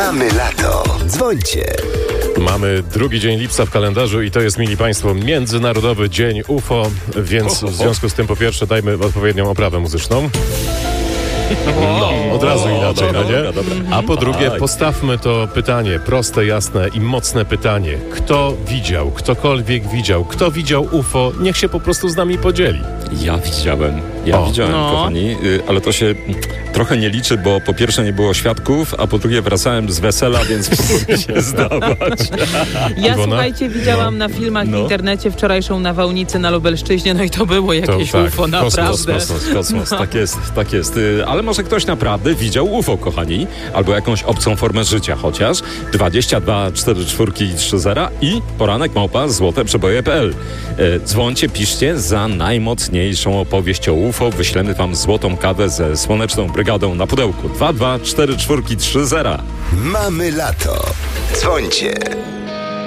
Mamy lato. Dzwońcie. Mamy 2 dzień lipca w kalendarzu i to jest, mili Państwo, Międzynarodowy Dzień UFO, więc w związku z tym po pierwsze dajmy odpowiednią oprawę muzyczną. No, od razu inaczej, no nie? A po drugie, postawmy to pytanie, proste, jasne i mocne pytanie. Kto widział, ktokolwiek widział, kto widział UFO, niech się po prostu z nami podzieli. Ja widziałem, kochani, ale to się trochę nie liczy, bo po pierwsze nie było świadków, a po drugie wracałem z wesela, więc mogę się zdawać. Ja, Iwona? słuchajcie, widziałam na filmach w internecie wczorajszą nawałnicę na Lubelszczyźnie, no i to było jakieś tak, UFO, naprawdę. Kosmos, tak jest. Ale może ktoś naprawdę widział UFO, kochani, albo jakąś obcą formę życia chociaż. 22 44 30 i poranek@złoteprzeboje.pl. Dzwońcie, piszcie za najmocniejszą opowieść o UFO. Wyślemy wam złotą kawę ze Słoneczną Brygadą na pudełku. 22 44 30. Mamy lato. Dzwońcie.